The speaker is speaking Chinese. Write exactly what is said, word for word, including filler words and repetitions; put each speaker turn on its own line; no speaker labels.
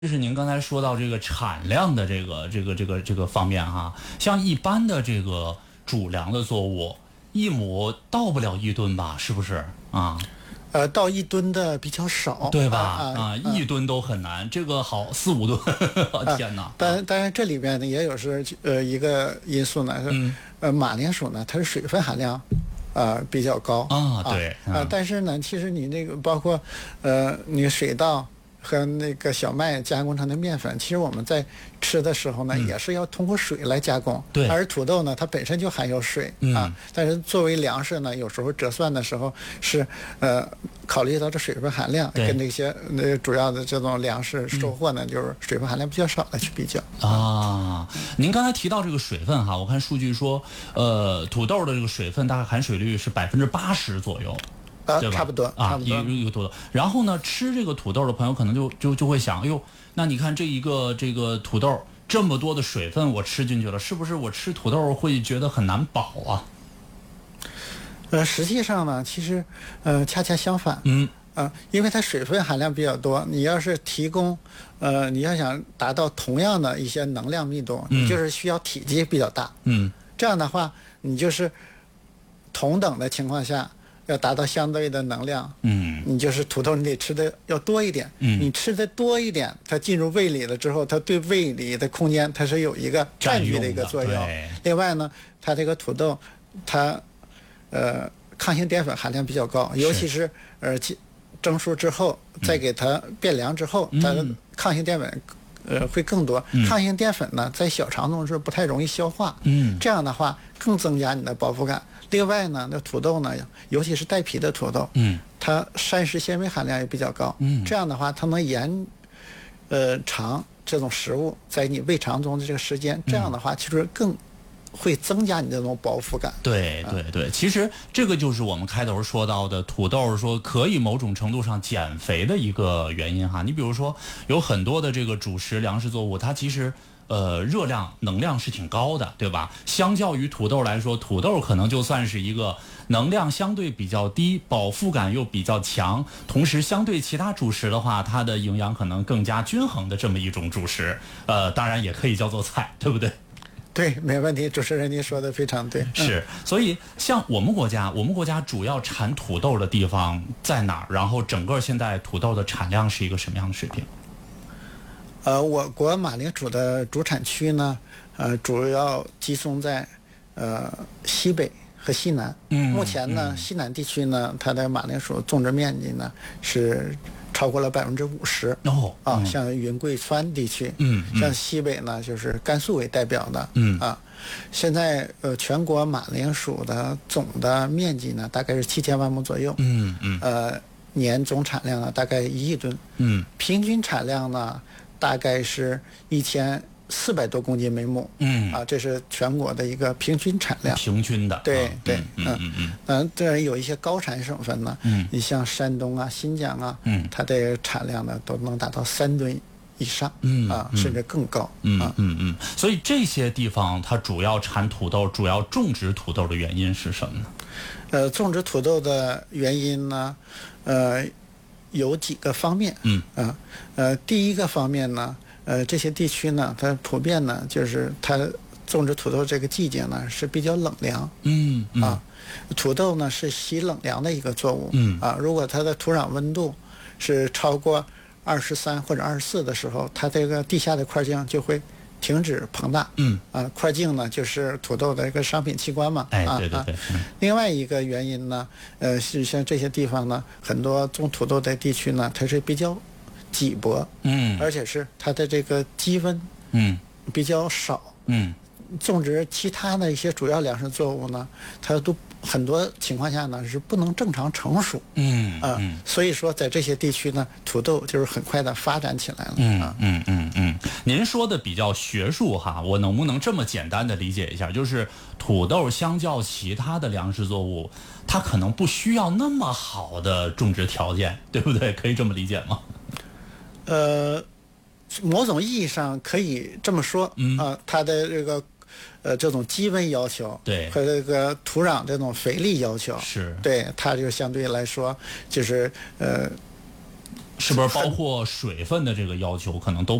就是您刚才说到这个产量的这个这个这个这个方面哈，像一般的这个主粮的作物，一亩到不了一吨吧？是不是啊？
呃，到一吨的比较少，
对吧？
啊，
啊，
啊
一吨都很难，这个好四五吨，天哪！
但当然这里边呢也有是呃一个因素呢，
嗯，
呃马铃薯呢它是水分含量。呃，比较高
啊，对
啊、呃，但是呢，其实你那个包括，呃，你水稻和那个小麦加工成的面粉，其实我们在吃的时候呢，
嗯、
也是要通过水来加工。
对，
而土豆呢，它本身就含有水、
嗯、
啊，但是作为粮食呢，有时候折算的时候是呃考虑到这水分含量，跟那些那个主要的这种粮食收获呢，嗯、就是水分含量比较少的去比较
啊。您刚才提到这个水分哈，我看数据说，呃，土豆的这个水分大概含水率是百分之八十左右。
啊，差不多
啊，一个一个土豆。然后呢，吃这个土豆的朋友可能就就就会想，哎呦，那你看这一个这个土豆这么多的水分我吃进去了，是不是我吃土豆会觉得很难饱啊？
呃，实际上呢，其实呃恰恰相反，
嗯，
啊、呃，因为它水分含量比较多，你要是提供，呃，你要想达到同样的一些能量密度，
嗯、
你就是需要体积比较大，
嗯，
这样的话，你就是同等的情况下。要达到相对的能量，
嗯，
你就是土豆，你得吃的要多一点，
嗯，
你吃的多一点，它进入胃里了之后，它对胃里的空间它是有一个占据的一个作用。另外呢，它这个土豆，它呃抗性淀粉含量比较高，尤其是呃蒸熟之后，再给它变凉之后，
嗯、
它的抗性淀粉呃会更多。
嗯、
抗性淀粉呢，在小肠中是不太容易消化，
嗯，
这样的话更增加你的饱腹感。另外呢，那土豆呢，尤其是带皮的土豆，
嗯，
它膳食纤维含量也比较高，
嗯，
这样的话，它能延，呃，长这种食物在你胃肠中的这个时间，这样的话，其实更会增加你这种饱腹感。
对对对，其实这个就是我们开头说到的土豆说可以某种程度上减肥的一个原因哈。你比如说，有很多的这个主食粮食作物，它其实。呃，热量、能量是挺高的，对吧？相较于土豆来说，土豆可能就算是一个能量相对比较低、饱腹感又比较强，同时相对其他主食的话，它的营养可能更加均衡的这么一种主食。呃，当然也可以叫做菜，对不对？
对，没问题，主持人您说的非常对。
是，所以像我们国家，我们国家主要产土豆的地方在哪儿？然后整个现在土豆的产量是一个什么样的水平？
呃，我国马铃薯的主产区呢，呃，主要集中在呃西北和西南。
嗯，
目前呢，
嗯、
西南地区呢，它的马铃薯种植面积呢是超过了百分之五十。
哦，
啊，
嗯、
像云贵川地区，
嗯，嗯
像西北呢，就是甘肃为代表的，
嗯
啊，现在呃全国马铃薯的总的面积呢，大概是七千万亩左右。
嗯嗯，
呃，年总产量呢大概一亿吨。
嗯，
平均产量呢？大概是一千四百多公斤每亩，
嗯
啊，这是全国的一个平均产量，
平均的，
对、
啊、
对，
嗯嗯嗯
嗯，当然有一些高产省份呢，
嗯，
你像山东啊、新疆啊，
嗯，
它的产量呢都能达到三吨以上，
嗯
啊，甚至更高，
嗯
啊、
嗯嗯，所以这些地方它主要产土豆，主要种植土豆的原因是什么呢？
呃，种植土豆的原因呢，呃，有几个方面，
嗯
啊，呃，第一个方面呢。呃，这些地区呢，它普遍呢，就是它种植土豆这个季节呢是比较冷凉，
嗯, 嗯
啊，土豆呢是喜冷凉的一个作物，
嗯
啊，如果它的土壤温度是超过二十三或者二十四的时候，它这个地下的块茎就会停止膨大，
嗯
啊，块茎呢就是土豆的一个商品器官嘛，
哎，对对对。
啊嗯、另外一个原因呢，呃，是像这些地方呢，很多种土豆的地区呢，它是比较。瘠薄，
嗯，
而且是它的这个积温，
嗯，
比较少，
嗯，
种植其他的一些主要粮食作物呢，它都很多情况下呢是不能正常成熟，
嗯
啊、呃，所以说在这些地区呢，土豆就是很快的发展起来了，
嗯
啊、
嗯嗯嗯。您说的比较学术哈，我能不能这么简单的理解一下？就是土豆相较其他的粮食作物，它可能不需要那么好的种植条件，对不对？可以这么理解吗？
呃，某种意义上可以这么说，
嗯
啊、呃，它的这个呃这种基温要求，
对，
和这个土壤这种肥力要求，
是
对它就相对来说就是呃
是不是包括水分的这个要求可能都